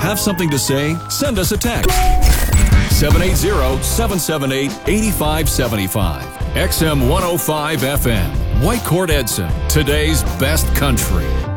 Have something to say? Send us a text. 780-778-8575. XM 105 FM. White Court Edson. Today's best country.